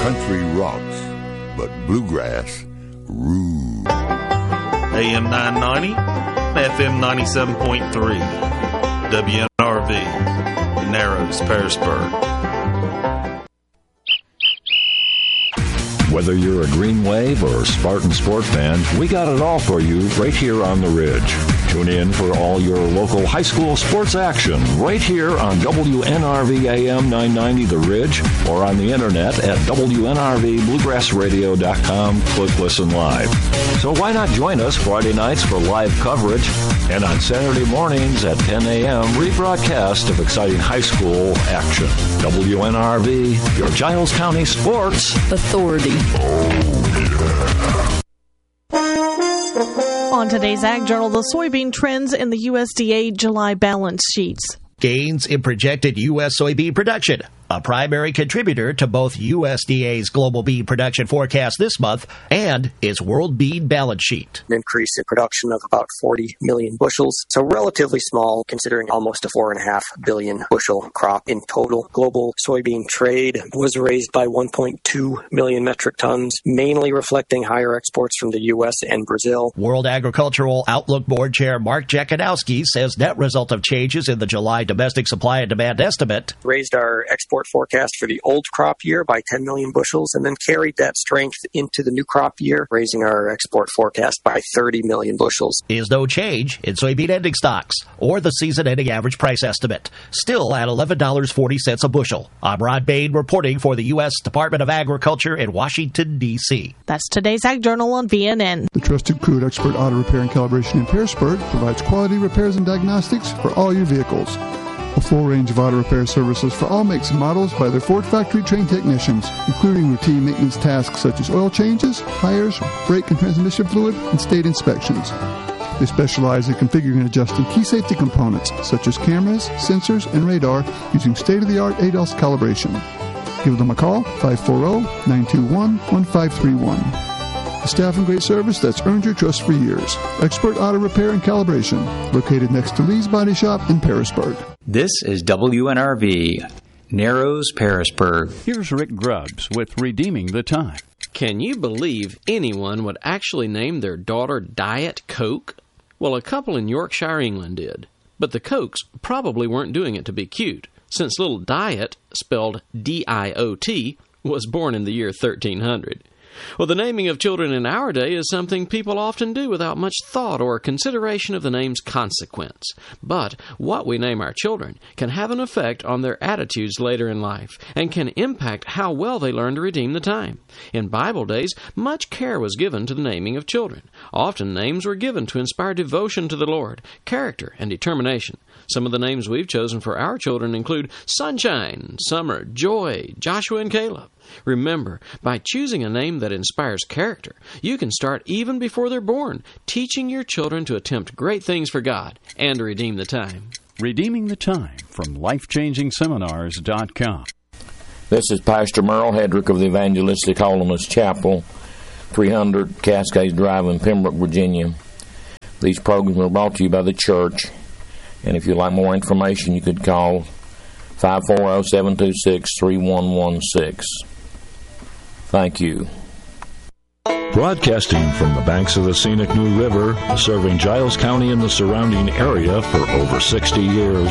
Country rocks, but bluegrass rules. AM 990, FM 97.3, WNRV, Narrows, Pearisburg. Whether you're a Green Wave or Spartan Sport fan, we got it all for you right here on The Ridge. Tune in for all your local high school sports action right here on WNRV AM 990 The Ridge or on the internet at WNRVBluegrassRadio.com. Click Listen Live. So why not join us Friday nights for live coverage and on Saturday mornings at 10 a.m. rebroadcast of exciting high school action. WNRV, your Giles County Sports Authority. On today's Ag Journal, the soybean trends in the USDA July balance sheets. Gains in projected U.S. soybean production, a primary contributor to both USDA's global bean production forecast this month and its world bean balance sheet. An increase in production of about 40 million bushels, so relatively small considering almost a 4.5 billion bushel crop in total. Global soybean trade was raised by 1.2 million metric tons, mainly reflecting higher exports from the U.S. and Brazil. World Agricultural Outlook Board Chair Mark Jekanowski says net result of changes in the July domestic supply and demand estimate raised our export forecast for the old crop year by 10 million bushels and then carried that strength into the new crop year, raising our export forecast by 30 million bushels. Is no change in soybean ending stocks or the season ending average price estimate, still at $11.40 a bushel. I'm Rod Bain reporting for the U.S. Department of Agriculture in Washington, D.C. That's today's Ag Journal on VNN. The trusted crew at Expert Auto Repair and Calibration in Pearisburg provides quality repairs and diagnostics for all your vehicles. A full range of auto repair services for all makes and models by their Ford factory-trained technicians, including routine maintenance tasks such as oil changes, tires, brake and transmission fluid, and state inspections. They specialize in configuring and adjusting key safety components such as cameras, sensors, and radar using state-of-the-art ADAS calibration. Give them a call, 540-921-1531. A staff and great service that's earned your trust for years. Expert Auto Repair and Calibration, located next to Lee's Body Shop in Pearisburg. This is WNRV, Narrows, Pearisburg. Here's Rick Grubbs with Redeeming the Time. Can you believe anyone would actually name their daughter Diet Coke? Well, a couple in Yorkshire, England did. But the Cokes probably weren't doing it to be cute, since little Diet, spelled D-I-O-T, was born in the year 1300. Well, the naming of children in our day is something people often do without much thought or consideration of the name's consequence. But what we name our children can have an effect on their attitudes later in life and can impact how well they learn to redeem the time. In Bible days, much care was given to the naming of children. Often names were given to inspire devotion to the Lord, character, and determination. Some of the names we've chosen for our children include Sunshine, Summer, Joy, Joshua, and Caleb. Remember, by choosing a name that inspires character, you can start even before they're born, teaching your children to attempt great things for God and to redeem the time. Redeeming the Time from LifeChangingSeminars.com. This is Pastor Merle Hedrick of the Evangelistic Holiness Chapel, 300 Cascades Drive in Pembroke, Virginia. These programs are brought to you by the church, and if you'd like more information, you could call 540-726-3116. Thank you. Broadcasting from the banks of the scenic New River, serving Giles County and the surrounding area for over 60 years.